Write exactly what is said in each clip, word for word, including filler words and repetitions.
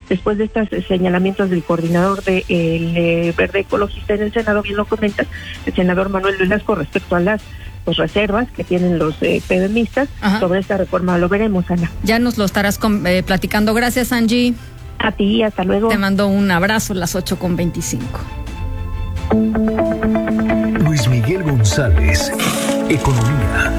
después de estos señalamientos del coordinador de el eh, Verde Ecologista en el Senado, bien lo comentas, el senador Manuel Velasco, respecto a las pues, reservas que tienen los eh, PDMistas sobre esta reforma. Lo veremos, Ana. Ya nos lo estarás con, eh, platicando. Gracias, Angie. A ti, hasta luego. Te mando un abrazo, las ocho con veinticinco. Luis Miguel González, Economía.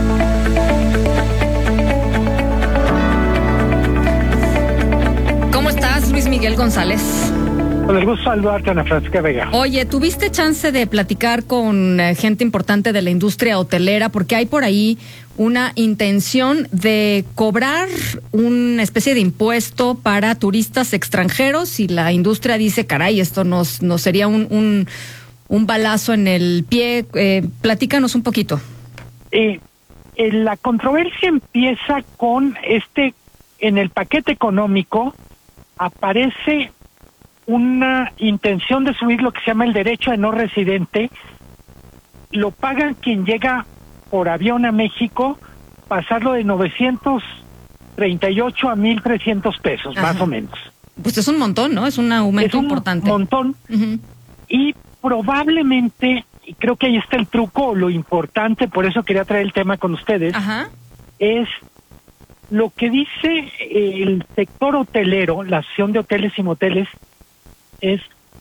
¿Cómo estás, Luis Miguel González? Con el gusto de saludarte, Ana Francisca Vega. Oye, ¿tuviste chance de platicar con eh, gente importante de la industria hotelera? Porque hay por ahí una intención de cobrar una especie de impuesto para turistas extranjeros y la industria dice, caray, esto nos, nos sería un, un, un balazo en el pie. Eh, platícanos un poquito. Eh, eh, la controversia empieza con este, en el paquete económico aparece una intención de subir lo que se llama el derecho de no residente. Lo paga quien llega por avión a México, pasarlo de novecientos treinta y ocho a mil trescientos pesos. Ajá. Más o menos. Pues es un montón, ¿no? Es un aumento es un importante. montón. Uh-huh. Y probablemente, y creo que ahí está el truco, lo importante, por eso quería traer el tema con ustedes. Ajá. Es lo que dice el sector hotelero, la Asociación de Hoteles y Moteles, es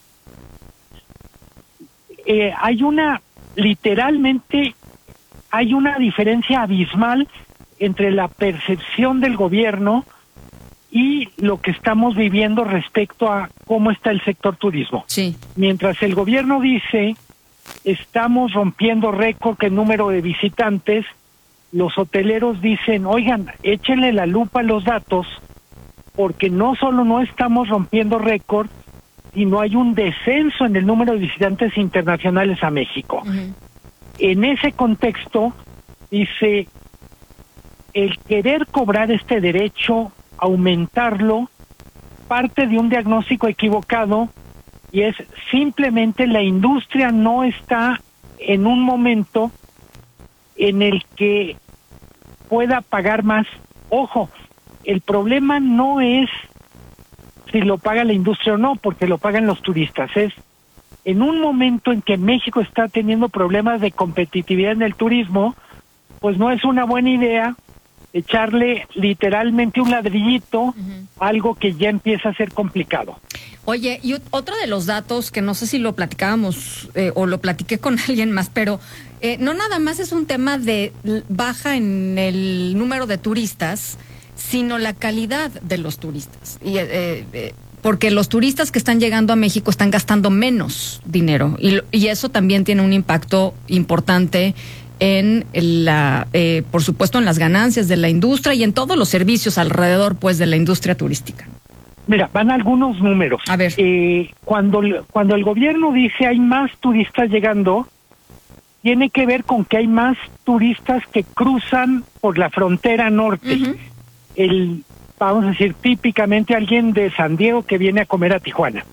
eh, hay una literalmente hay una diferencia abismal entre la percepción del gobierno y lo que estamos viviendo respecto a cómo está el sector turismo. Sí. Mientras el gobierno dice estamos rompiendo récord en número de visitantes, los hoteleros dicen, oigan, échenle la lupa a los datos, porque no solo no estamos rompiendo récord, sino hay un descenso en el número de visitantes internacionales a México. Uh-huh. En ese contexto, dice, el querer cobrar este derecho, aumentarlo, parte de un diagnóstico equivocado, y es simplemente la industria no está en un momento en el que pueda pagar más. Ojo, el problema no es si lo paga la industria o no, porque lo pagan los turistas. Es en un momento en que México está teniendo problemas de competitividad en el turismo, pues no es una buena idea echarle literalmente un ladrillito, uh-huh, a algo que ya empieza a ser complicado. Oye, y otro de los datos que no sé si lo platicábamos eh, o lo platiqué con alguien más, pero eh, no nada más es un tema de baja en el número de turistas, sino la calidad de los turistas. Y eh, eh, porque los turistas que están llegando a México están gastando menos dinero y, y eso también tiene un impacto importante en la, eh, por supuesto, en las ganancias de la industria y en todos los servicios alrededor, pues, de la industria turística. Mira, van algunos números. A ver. Eh, cuando, cuando el gobierno dice hay más turistas llegando, tiene que ver con que hay más turistas que cruzan por la frontera norte. Uh-huh. El, vamos a decir, típicamente alguien de San Diego que viene a comer a Tijuana.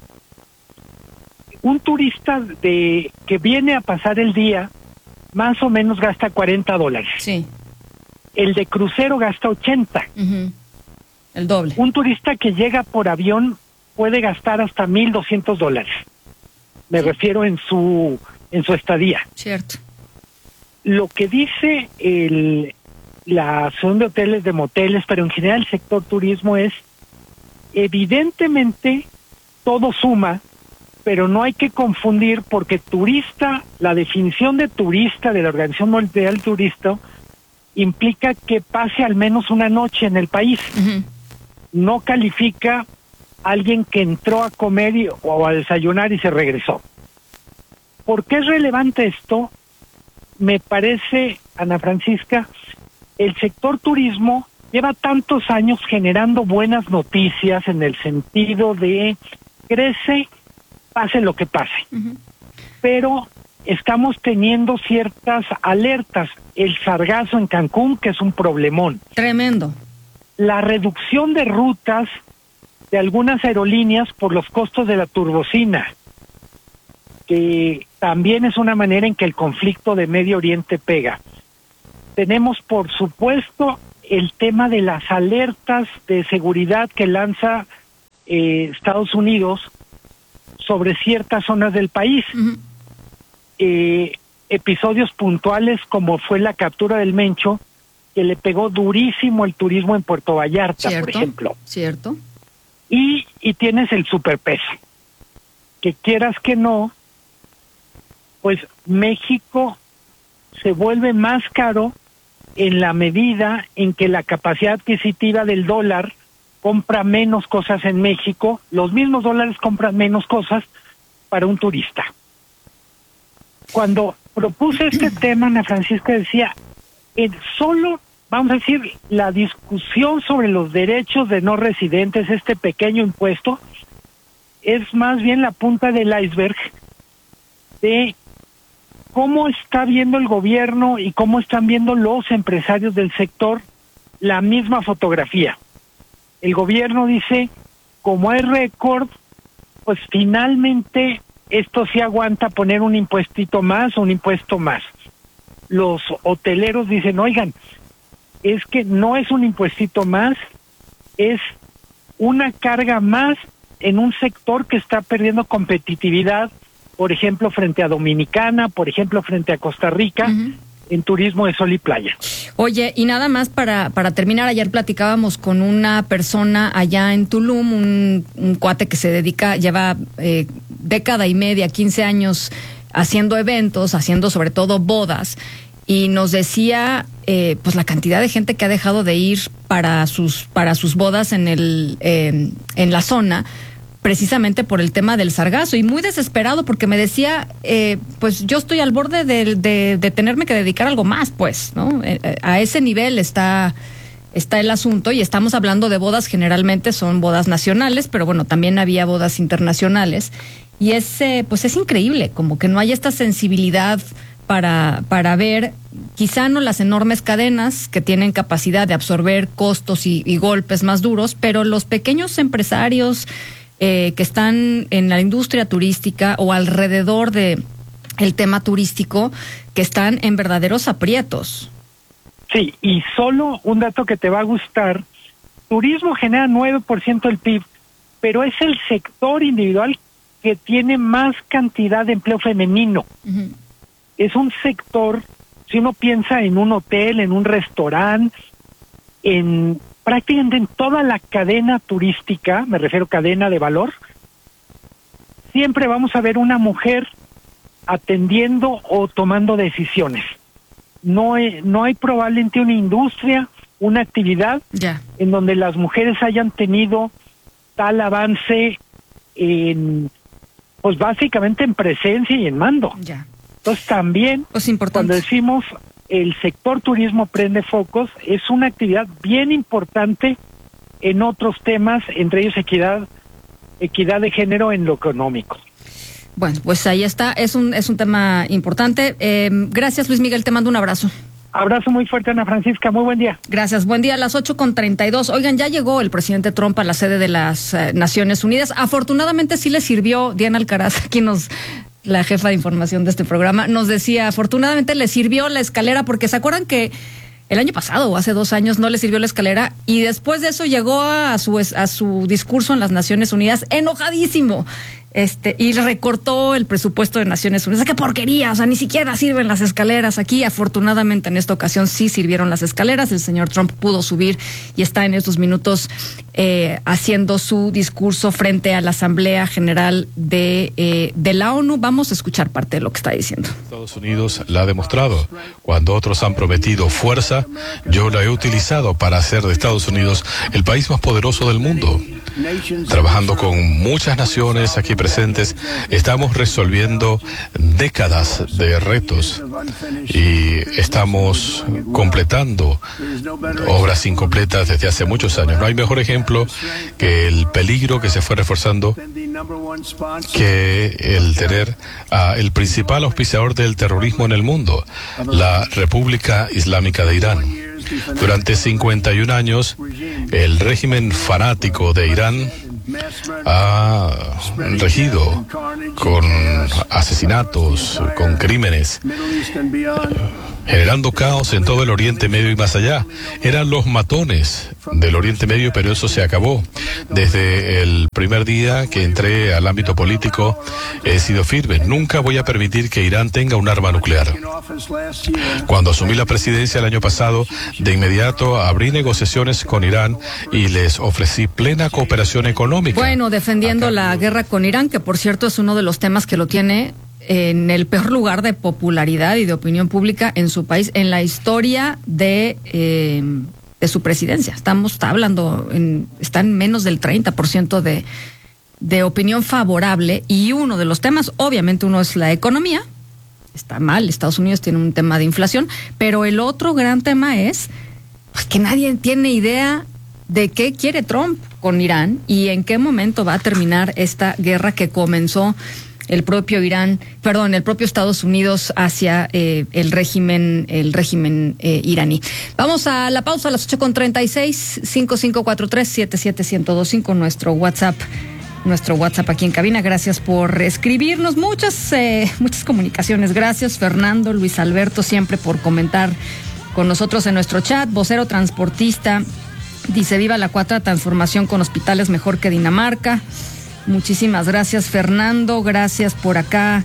Un turista de que viene a pasar el día, más o menos gasta cuarenta dólares. Sí. El de crucero gasta ochenta. Uh-huh. El doble. Un turista que llega por avión puede gastar hasta mil doscientos dólares. Me sí. refiero en su en su estadía. Cierto. Lo que dice el la Asociación de Hoteles, de Moteles, pero en general el sector turismo es, evidentemente todo suma, pero no hay que confundir, porque turista, la definición de turista de la Organización Mundial del Turismo implica que pase al menos una noche en el país. Uh-huh. No califica a alguien que entró a comer y, o a desayunar y se regresó. ¿Por qué es relevante esto? Me parece, Ana Francisca, el sector turismo lleva tantos años generando buenas noticias en el sentido de crece, pase lo que pase. Uh-huh. Pero estamos teniendo ciertas alertas. El sargazo en Cancún, que es un problemón. Tremendo. La reducción de rutas de algunas aerolíneas por los costos de la turbocina, que también es una manera en que el conflicto de Medio Oriente pega. Tenemos, por supuesto, el tema de las alertas de seguridad que lanza eh, Estados Unidos sobre ciertas zonas del país. Uh-huh. Eh, episodios puntuales como fue la captura del Mencho, que le pegó durísimo el turismo en Puerto Vallarta, cierto, por ejemplo. Cierto. Y, y tienes el superpeso, que quieras que no, pues México se vuelve más caro en la medida en que la capacidad adquisitiva del dólar compra menos cosas en México, los mismos dólares compran menos cosas para un turista. Cuando propuse este tema, Ana Francisca decía, eh, solo, vamos a decir, la discusión sobre los derechos de no residentes, este pequeño impuesto, es más bien la punta del iceberg de cómo está viendo el gobierno y cómo están viendo los empresarios del sector la misma fotografía. El gobierno dice, como hay récord, pues finalmente esto sí aguanta poner un impuestito más o un impuesto más. Los hoteleros dicen, oigan, es que no es un impuestito más, es una carga más en un sector que está perdiendo competitividad, por ejemplo, frente a Dominicana, por ejemplo, frente a Costa Rica, uh-huh. en turismo de sol y playa. Oye, y nada más para para terminar, ayer platicábamos con una persona allá en Tulum, un, un cuate que se dedica, lleva eh, década y media, quince años haciendo eventos, haciendo sobre todo bodas, y nos decía eh, pues la cantidad de gente que ha dejado de ir para sus para sus bodas en el eh, en la zona, precisamente por el tema del sargazo, y muy desesperado porque me decía, eh, pues yo estoy al borde de, de, de tenerme que dedicar a algo más, pues, ¿no? Eh, a ese nivel está, está el asunto, y estamos hablando de bodas, generalmente son bodas nacionales, pero bueno, también había bodas internacionales, y es, eh, pues es increíble, como que no hay esta sensibilidad para, para ver, quizá no las enormes cadenas que tienen capacidad de absorber costos y, y golpes más duros, pero los pequeños empresarios Eh, que están en la industria turística o alrededor de el tema turístico, que están en verdaderos aprietos. Sí, y solo un dato que te va a gustar, turismo genera nueve por ciento del P I B, pero es el sector individual que tiene más cantidad de empleo femenino. Uh-huh. Es un sector, si uno piensa en un hotel, en un restaurante, en prácticamente en toda la cadena turística, me refiero a cadena de valor, siempre vamos a ver una mujer atendiendo o tomando decisiones. No hay, no hay probablemente una industria, una actividad yeah. en donde las mujeres hayan tenido tal avance en, pues básicamente en presencia y en mando. Yeah. Entonces también, pues cuando decimos el sector turismo prende focos, es una actividad bien importante en otros temas, entre ellos equidad, equidad de género en lo económico. Bueno, pues ahí está, es un es un tema importante. Eh, gracias, Luis Miguel, te mando un abrazo. Abrazo muy fuerte, Ana Francisca, muy buen día. Gracias, buen día, a las ocho con treinta y dos. Oigan, ya llegó el presidente Trump a la sede de las eh, Naciones Unidas. Afortunadamente sí le sirvió, Diana Alcaraz, aquí nos... la jefa de información de este programa, nos decía, afortunadamente le sirvió la escalera, porque se acuerdan que el año pasado o hace dos años no le sirvió la escalera, y después de eso llegó a su a su discurso en las Naciones Unidas enojadísimo, este y recortó el presupuesto de Naciones Unidas. ¡Qué porquería! O sea, ni siquiera sirven las escaleras aquí. Afortunadamente en esta ocasión sí sirvieron las escaleras. El señor Trump pudo subir y está en estos minutos eh, haciendo su discurso frente a la Asamblea General de, eh, de la ONU. Vamos a escuchar parte de lo que está diciendo. Estados Unidos la ha demostrado. Cuando otros han prometido fuerza, yo la he utilizado para hacer de Estados Unidos el país más poderoso del mundo. Trabajando con muchas naciones aquí presentes, estamos resolviendo décadas de retos y estamos completando obras incompletas desde hace muchos años. No hay mejor ejemplo que el peligro que se fue reforzando, que el tener a el principal auspiciador del terrorismo en el mundo, la República Islámica de Irán. Durante cincuenta y un años, el régimen fanático de Irán ha regido con asesinatos, con crímenes generando caos en todo el Oriente Medio y más allá. Eran los matones del Oriente Medio, pero eso se acabó. Desde el primer día que entré al ámbito político, he sido firme. Nunca voy a permitir que Irán tenga un arma nuclear. Cuando asumí la presidencia el año pasado, de inmediato abrí negociaciones con Irán y les ofrecí plena cooperación económica. Bueno, defendiendo la guerra con Irán, que por cierto es uno de los temas que lo tiene en el peor lugar de popularidad y de opinión pública en su país, en la historia de, eh, de su presidencia. Estamos está hablando, en, está en menos del treinta por ciento de, de opinión favorable, y uno de los temas, obviamente uno es la economía, está mal, Estados Unidos tiene un tema de inflación, pero el otro gran tema es pues, que nadie tiene idea de qué quiere Trump con Irán y en qué momento va a terminar esta guerra que comenzó el propio Irán, perdón, el propio Estados Unidos hacia eh, el régimen, el régimen eh, iraní. Vamos a la pausa a las ocho con treinta y seis, cinco cinco cuatro tres, siete siete uno cero dos cinco, nuestro WhatsApp, nuestro WhatsApp aquí en cabina. Gracias por escribirnos, muchas, eh, muchas comunicaciones. Gracias, Fernando, Luis Alberto, siempre por comentar con nosotros en nuestro chat. Vocero transportista dice: viva la cuarta transformación con hospitales mejor que Dinamarca. Muchísimas gracias, Fernando. Gracias por acá.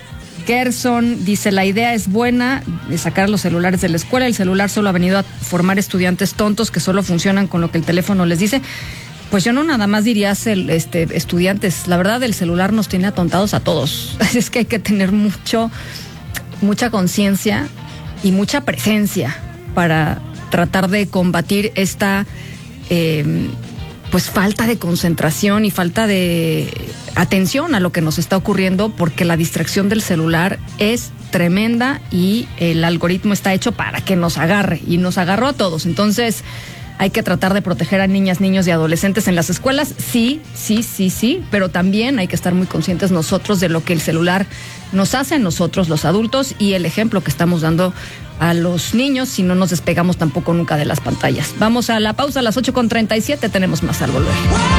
Gerson dice: la idea es buena de sacar los celulares de la escuela. El celular solo ha venido a formar estudiantes tontos que solo funcionan con lo que el teléfono les dice. Pues yo no nada más diría este, estudiantes. La verdad, el celular nos tiene atontados a todos. Es que hay que tener mucho, mucha conciencia y mucha presencia para tratar de combatir esta eh, pues falta de concentración y falta de atención a lo que nos está ocurriendo, porque la distracción del celular es tremenda y el algoritmo está hecho para que nos agarre, y nos agarró a todos. Entonces hay que tratar de proteger a niñas, niños y adolescentes en las escuelas, sí, sí, sí, sí, pero también hay que estar muy conscientes nosotros de lo que el celular nos hace a nosotros, los adultos, y el ejemplo que estamos dando a los niños si no nos despegamos tampoco nunca de las pantallas. Vamos a la pausa a las ocho con treinta y siete, tenemos más al volver.